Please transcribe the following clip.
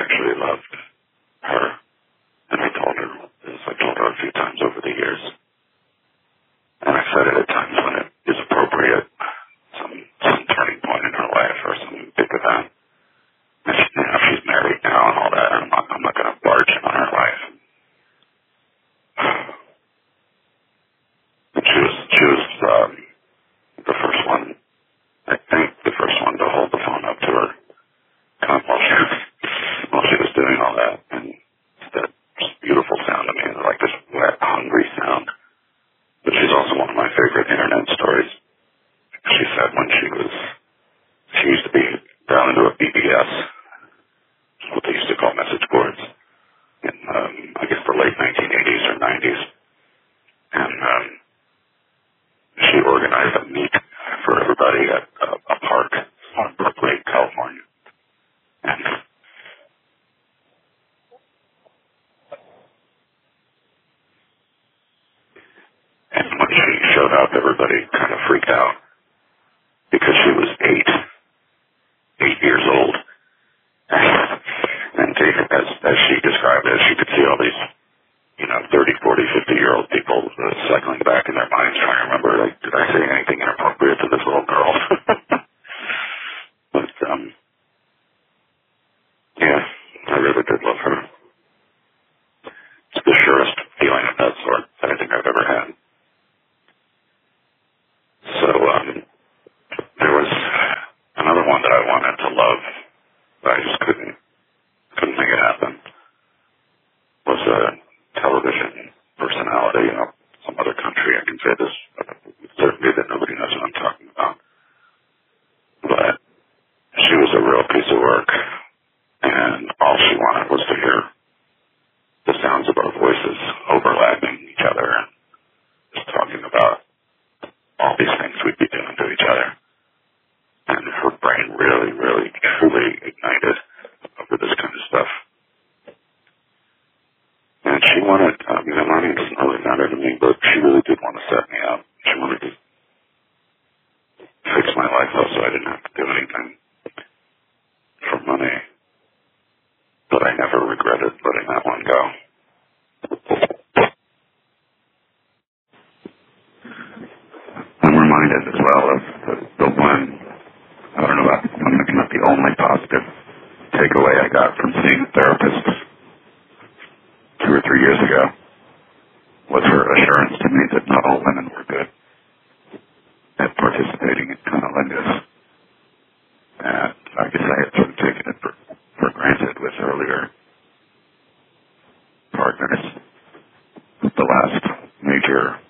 actually loved her. And I told her, as I told her a few times over the years. And I said it at times when it is appropriate, some turning point in her life or some big event. And she's married now and all that, and I'm not going to barge in on her life. And she was the first one, I think, the first one to hold the phone up to her while she was doing all that. And that just beautiful sound to me, like this wet, hungry sound. But she's also one of my favorite internet stories. She said when she used to be down into a BBS, what they used to call message boards, in, I guess, the late 1980s or 90s. And she organized a meet for everybody at a park on Berkeley, California. And when she showed up, everybody kind of freaked out because she was 8 years old. And as she described it, she could see all these, 30, 40, 50-year-old people cycling back in their minds trying to remember, like, did I say anything inappropriate to this little girl? But, yeah, I really did love her. It's the surest feeling of that sort that I think I've ever had. So, there was another one that I wanted to love, but I just couldn't make it happen. Was a television personality, some other country. I can say this with certainty that nobody knows what I'm talking about. But she was a real piece of work, and all she wanted was to hear the sounds of our voices overlapping each other and just talking about all these things we'd be doing to each other. And her brain really, really, truly ignited over this kind of stuff. And she wanted, money doesn't really matter to me, but she really did want to set me up. She wanted to fix my life up so I didn't have to do anything for money. But I never regretted letting that one go. I'm reminded as well of the one, I don't know about, maybe not the only positive takeaway I got from seeing a therapist 2 or 3 years ago was her assurance to me that not all women were good at participating in cunnilingus. And I guess I had sort of taken it for granted with earlier partners. The last major